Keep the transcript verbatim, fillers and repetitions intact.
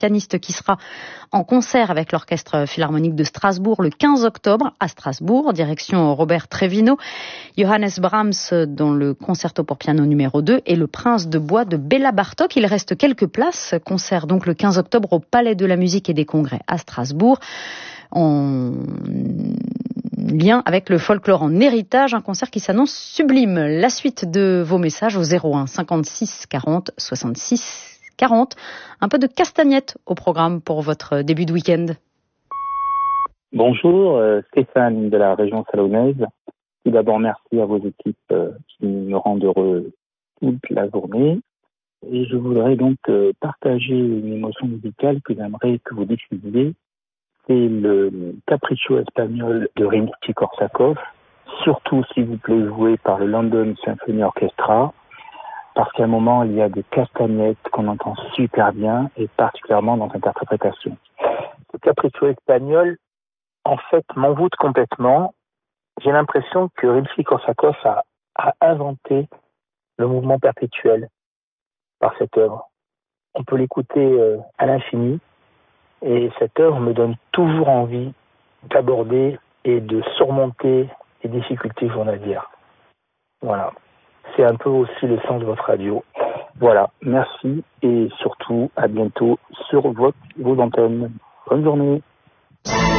pianiste qui sera en concert avec l'Orchestre Philharmonique de Strasbourg le quinze octobre à Strasbourg, direction Robert Trevino, Johannes Brahms dans le concerto pour piano numéro deux et le Prince de Bois de Béla Bartók. Il reste quelques places. Concert donc le quinze octobre au Palais de la Musique et des Congrès à Strasbourg, en lien avec le folklore en héritage, un concert qui s'annonce sublime. La suite de vos messages au zéro un cinquante-six quarante soixante-six quarante. Un peu de castagnette au programme pour votre début de week-end. Bonjour, euh, Stéphane de la région salonnaise. Tout d'abord, merci à vos équipes euh, qui me rendent heureux toute la journée. Et je voudrais donc euh, partager une émotion musicale que j'aimerais que vous diffusiez. C'est le Capriccio espagnol de Rimsky-Korsakov, surtout s'il vous plaît joué par le London Symphony Orchestra, parce qu'à un moment il y a des castagnettes qu'on entend super bien, et particulièrement dans cette interprétation. Ce Capriccio espagnol, en fait, m'envoûte complètement. J'ai l'impression que Rimsky-Korsakov a, a inventé le mouvement perpétuel par cette œuvre. On peut l'écouter euh, à l'infini. Et cette œuvre me donne toujours envie d'aborder et de surmonter les difficultés journalières. Voilà. C'est un peu aussi le sens de votre radio. Voilà. Merci et surtout à bientôt sur votre, vos antennes. Bonne journée.